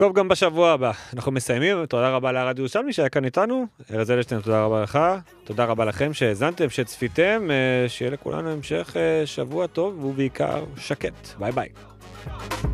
טוב, גם בשבוע הבא אנחנו מסיימים. תודה רבה לארד ירושלמי שהיה כאן איתנו. ארז אלשטיין, תודה רבה לך. תודה רבה לכם שהאזנתם, שצפיתם. שיהיה לכולנו המשך שבוע טוב ובעיקר שקט. ביי ביי.